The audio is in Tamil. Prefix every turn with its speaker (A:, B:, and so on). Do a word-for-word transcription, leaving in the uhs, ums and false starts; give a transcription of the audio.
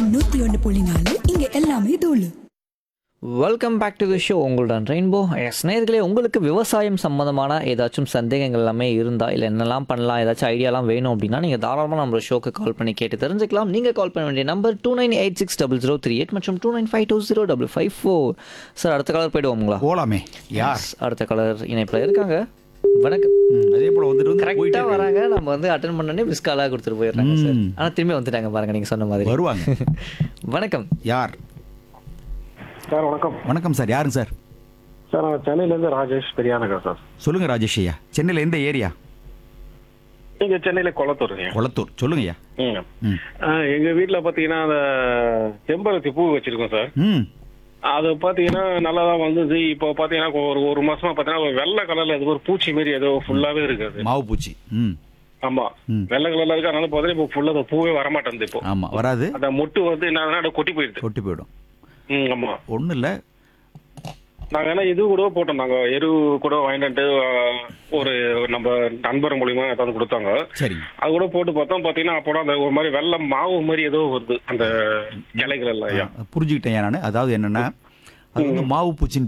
A: நூத்தி ஒன்னு புள்ளி நாலு இங்க எல்லாமே தூளு.
B: Welcome back to the show. உங்களுடன் ரெயின்போ. எஸ் நேயர்களே, உங்களுக்கு விவசாயம் சம்மந்தமான ஏதாச்சும் சந்தேகங்கள் எல்லாமே இருந்தால் இல்லை என்னெல்லாம் பண்ணலாம், ஏதாச்சும் ஐடியாலாம் வேணும் அப்படின்னா நீங்கள் தாராளமாக நம்ம ஷோக்கு கால் பண்ணி கேட்டு தெரிஞ்சுக்கலாம். நீங்கள் கால் பண்ண வேண்டிய number two nine eight six double zero three eight மற்றும் two nine five two zero double five four. Sir, அடுத்த கலர் போயிடுவோங்களா?
C: போலாமே. யார்
B: அடுத்த கலர் இணைப்பில் இருக்காங்க. வணக்கம்.
C: அதே போல வந்துட்டு வந்து போயிட்டே
B: கரெக்டாக வராங்க. நம்ம வந்து அட்டன் பண்ணோடனே மிஸ் காலாக கொடுத்துட்டு போயிடுறாங்க சார். ஆனால் திரும்பி வந்துட்டாங்க பாருங்க, நீங்கள் சொன்ன மாதிரி
C: வருவாங்க.
B: வணக்கம்.
C: யார்?
D: சார் வணக்கம்.
C: வணக்கம் சார். யாருங்க சார்?
D: சார் நான் சென்னையிலேருந்து ராஜேஷ் பெரியாநகர் சார்.
C: சொல்லுங்க ராஜேஷ் ஐயா. சென்னையில் எந்த ஏரியா?
D: இங்க சென்னையில கொளத்தூருங்க.
C: கொளத்தூர். சொல்லுங்க ஐயா.
D: ம்.
C: ம்.
D: ஆ, எங்க வீட்டுல பாத்தீங்கன்னா அந்த செம்பருத்தி பூ வச்சிருக்கோம் சார்.
C: ம்.
D: அது பாத்தீங்கன்னா நல்லா தான் வந்தது. இப்போ பாத்தீங்கன்னா ஒரு ஒரு மாசமா பாத்தீங்கன்னா ஒரு வெள்ளை கலர்ல ஏதோ ஒரு பூச்சி மாதிரி ஏதோ ஃபுல்லாவே இருக்குது.
C: மாவு பூச்சி. ம்.
D: ஆமா,
C: ம்.
D: வெள்ளை கலர்ல இருக்கு. அதனால பாத்தீங்கன்னா இப்போ ஃபுல்லா அந்த பூவே வரமாட்டேங்குது. இப்போ
C: ஆமா, வராது.
D: அந்த மொட்டு வந்து என்ன கொட்டி போயிடுது.
C: கொட்டி போயிடும்.
D: ம். ஆமா,
C: ஒன்றும் இல்லை.
D: நாங்க என்ன இது கூட போட்டோம். நாங்க எரு கூட வாங்கிட்டு ஒரு நம்ம நண்பர் மூலியமா ஏதாவது கொடுத்தாங்க.
C: சரிங்க.
D: அது கூட போட்டு பார்த்தோம். பாத்தீங்கன்னா அப்போ அந்த ஒரு மாதிரி வெள்ளை மாவு மாதிரி ஏதோ வருது அந்த இலைகள் எல்லாம். ஐயா
C: புரிஞ்சுக்கிட்டேன் நான். அதாவது என்னன்னா, அது வந்து மாவு பூச்சின்னு